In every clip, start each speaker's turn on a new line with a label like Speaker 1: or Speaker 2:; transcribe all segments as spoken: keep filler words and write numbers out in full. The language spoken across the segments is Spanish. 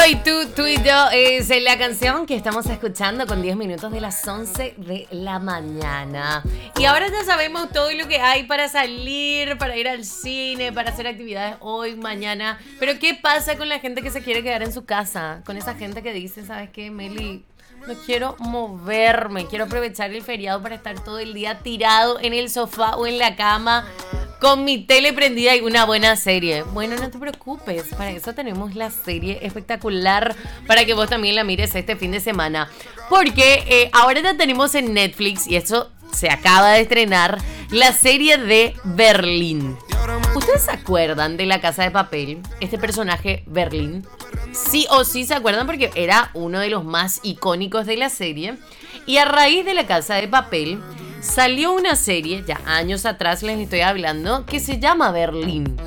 Speaker 1: Soy tú, tú y yo es la canción que estamos escuchando con diez minutos de las once de la mañana. Y ahora ya sabemos todo lo que hay para salir, para ir al cine, para hacer actividades hoy, mañana. Pero ¿qué pasa con la gente que se quiere quedar en su casa? Con esa gente que dice, ¿sabes qué, Meli? No quiero moverme, quiero aprovechar el feriado para estar todo el día tirado en el sofá o en la cama con mi tele prendida y una buena serie. Bueno, no te preocupes, para eso tenemos la serie espectacular para que vos también la mires este fin de semana. Porque eh, ahora ya tenemos en Netflix, y eso se acaba de estrenar, la serie de Berlín. ¿Ustedes se acuerdan de La Casa de Papel? Este personaje Berlín. Sí o sí se acuerdan porque era uno de los más icónicos de la serie. Y a raíz de La Casa de Papel salió una serie, ya años atrás les estoy hablando, que se llama Berlín.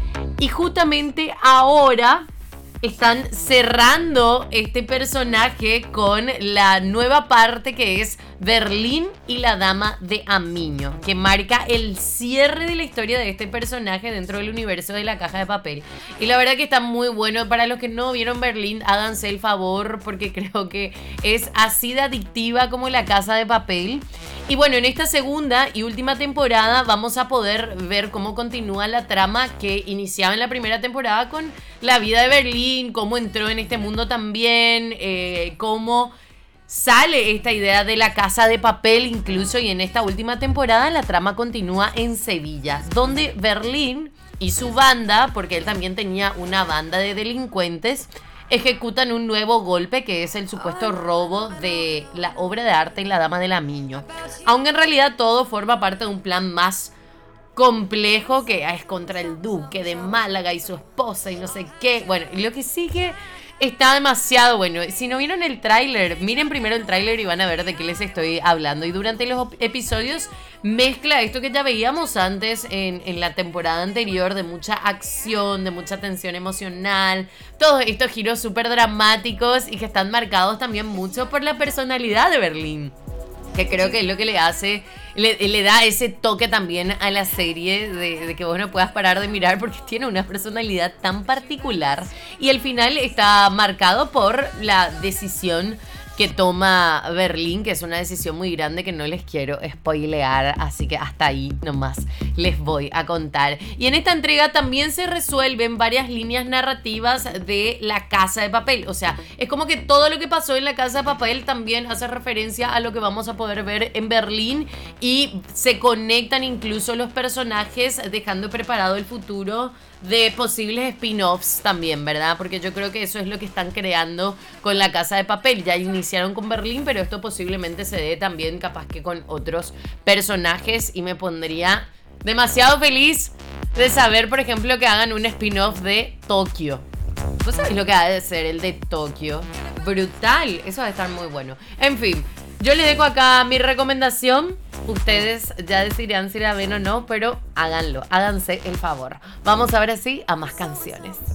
Speaker 1: Y justamente ahora están cerrando este personaje con la nueva parte que es Berlín y la Dama de Amiño, que marca el cierre de la historia de este personaje dentro del universo de La Caja de Papel. Y la verdad que está muy bueno. Para los que no vieron Berlín, háganse el favor, porque creo que es así de adictiva como La Casa de Papel. Y bueno, en esta segunda y última temporada vamos a poder ver cómo continúa la trama que iniciaba en la primera temporada con la vida de Berlín, cómo entró en este mundo también, eh, cómo sale esta idea de La Casa de Papel incluso, y en esta última temporada la trama continúa en Sevilla, donde Berlín y su banda, porque él también tenía una banda de delincuentes, ejecutan un nuevo golpe que es el supuesto robo de la obra de arte La Dama del Amiño. Aunque en realidad todo forma parte de un plan más complejo que es contra el duque de Málaga y su esposa y no sé qué. Bueno, y lo que sigue está demasiado bueno. Si no vieron el tráiler, miren primero el tráiler y van a ver de qué les estoy hablando. Y durante los episodios mezcla esto que ya veíamos antes en, en la temporada anterior, de mucha acción, de mucha tensión emocional, todos estos giros súper dramáticos y que están marcados también mucho por la personalidad de Berlín, que creo que es lo que le hace, le, le da ese toque también a la serie de, de que vos no puedas parar de mirar porque tiene una personalidad tan particular. Y el final está marcado por la decisión que toma Berlín, que es una decisión muy grande que no les quiero spoilear, así que hasta ahí nomás les voy a contar. Y en esta entrega también se resuelven varias líneas narrativas de La Casa de Papel. O sea, es como que todo lo que pasó en La Casa de Papel también hace referencia a lo que vamos a poder ver en Berlín, y se conectan incluso los personajes, dejando preparado el futuro de posibles spin-offs también, ¿verdad? Porque yo creo que eso es lo que están creando con La Casa de Papel. Ya iniciaron con Berlín, pero esto posiblemente se dé también capaz que con otros personajes, y me pondría demasiado feliz de saber, por ejemplo, que hagan un spin-off de Tokio. ¿Vos sabés lo que ha de ser el de Tokio? Brutal, eso va a estar muy bueno. En fin, yo les dejo acá mi recomendación. Ustedes ya decidirán si la ven o no, pero háganlo, háganse el favor. Vamos ahora sí a más canciones.